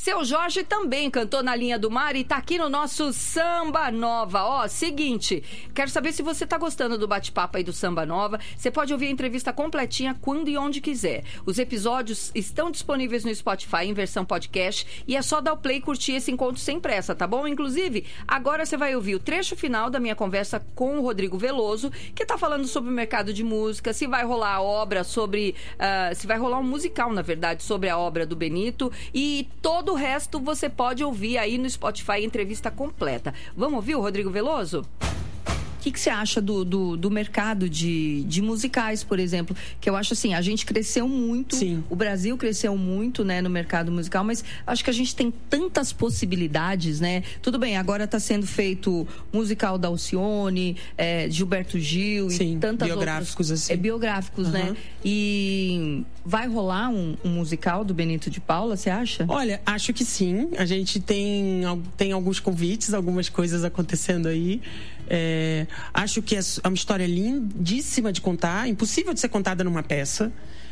Seu Jorge também cantou na Linha do Mar e tá aqui no nosso Samba Nova. Ó, seguinte, quero saber se você tá gostando do bate-papo aí do Samba Nova. Você pode ouvir a entrevista completinha quando e onde quiser. Os episódios estão disponíveis no Spotify em versão podcast e é só dar o play e curtir esse encontro sem pressa, tá bom? Inclusive, agora você vai ouvir o trecho final da minha conversa com o Rodrigo Veloso, que tá falando sobre o mercado de música, se vai rolar a obra sobre... se vai rolar um musical, na verdade, sobre a obra do Benito, e todo o resto você pode ouvir aí no Spotify, entrevista completa. Vamos ouvir o Rodrigo Veloso? O que você acha do mercado de musicais, por exemplo? Que eu acho assim, a gente cresceu muito, sim, o Brasil cresceu muito, né, no mercado musical, mas acho que a gente tem tantas possibilidades, né? Tudo bem, agora está sendo feito musical da Alcione, Gilberto Gil, sim, e tantas biográficos outras, assim. Biográficos, né? E vai rolar um musical do Benito de Paula, você acha? Olha, acho que sim. A gente tem alguns convites, algumas coisas acontecendo aí. Acho que é uma história lindíssima de contar, impossível de ser contada numa peça,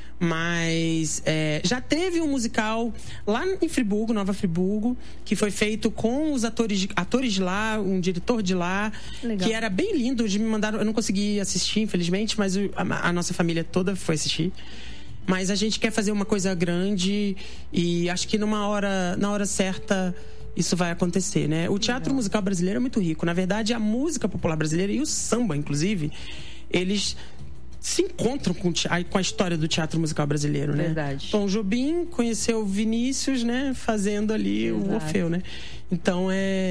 mas já teve um musical lá em Friburgo, Nova Friburgo, que foi feito com os atores de lá, um diretor de lá. Legal. Que era bem lindo. Eles me mandaram, eu não consegui assistir, infelizmente, mas a nossa família toda foi assistir. Mas a gente quer fazer uma coisa grande e acho que na hora certa isso vai acontecer, né? O teatro musical brasileiro é muito rico. Na verdade, a música popular brasileira e o samba, inclusive, eles se encontram com a história do teatro musical brasileiro, né? Verdade. Tom Jobim conheceu Vinícius, né? Fazendo ali o Orfeu, né? Então,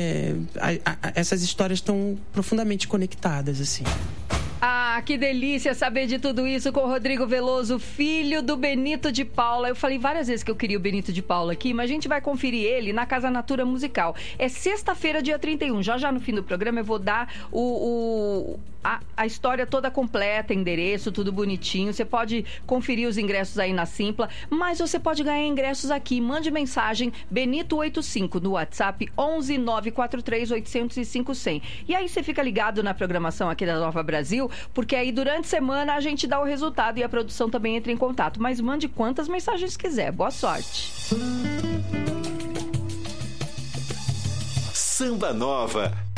essas histórias estão profundamente conectadas, assim. Ah, que delícia saber de tudo isso com o Rodrigo Veloso, filho do Benito de Paula. Eu falei várias vezes que eu queria o Benito de Paula aqui, mas a gente vai conferir ele na Casa Natura Musical. É sexta-feira, dia 31. Já no fim do programa eu vou dar a história toda completa, endereço, tudo bonitinho. Você pode conferir os ingressos aí na Simpla, mas você pode ganhar ingressos aqui. Mande mensagem Benito85 no WhatsApp 11 943 805 100. E aí você fica ligado na programação aqui da Nova Brasil, porque aí durante a semana a gente dá o resultado e a produção também entra em contato. Mas mande quantas mensagens quiser. Boa sorte. Samba Nova.